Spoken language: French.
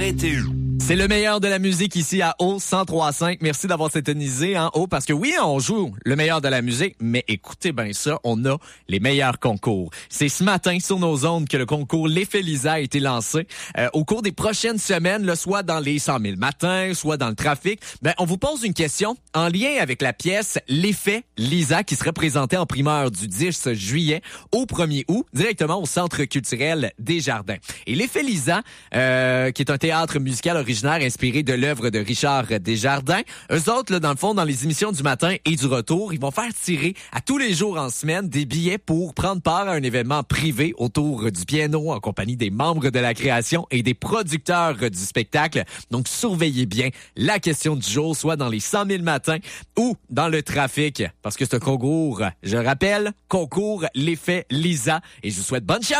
C'est le meilleur de la musique ici à O 103.5. Merci d'avoir sintonisé en haut parce que oui, on joue le meilleur de la musique, mais écoutez bien ça, on a les meilleurs concours. C'est ce matin sur nos ondes que le concours L'Effet Lisa a été lancé. Au cours des prochaines semaines, là, soit dans les 100 000 matins, soit dans le trafic, on vous pose une question en lien avec la pièce L'Effet Lisa qui serait présentée en primeur du 10 juillet au 1er août, directement au Centre culturel des Jardins. Et L'Effet Lisa, qui est un théâtre musical originaire inspiré de l'œuvre de Richard Desjardins. Eux autres, là, dans le fond, dans les émissions du matin et du retour, ils vont faire tirer à tous les jours en semaine des billets pour prendre part à un événement privé autour du piano en compagnie des membres de la création et des producteurs du spectacle. Donc, surveillez bien la question du jour, soit dans les 100 000 matins ou dans le trafic, parce que c'est un concours, je rappelle, concours L'Effet Lisa. Et je vous souhaite bonne chance!